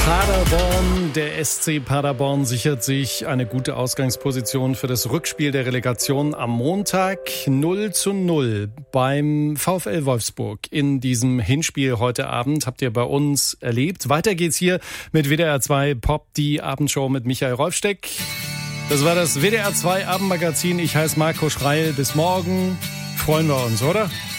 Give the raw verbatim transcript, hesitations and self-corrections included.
Paderborn, der S C Paderborn sichert sich eine gute Ausgangsposition für das Rückspiel der Relegation am Montag. null zu null beim VfL Wolfsburg in diesem Hinspiel heute Abend habt ihr bei uns erlebt. Weiter geht's hier mit W D R zwei Pop, die Abendshow mit Michael Rolfsteck. Das war das W D R zwei Abendmagazin. Ich heiße Marco Schreil. Bis morgen. Freuen wir uns, oder?